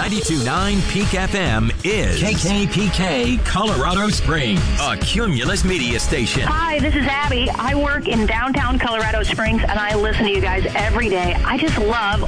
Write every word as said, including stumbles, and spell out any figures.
ninety-two point nine Peak F M is K K P K Colorado Springs, a Cumulus media station. Hi, this is Abby. I work in downtown Colorado Springs, and I listen to you guys every day. I just love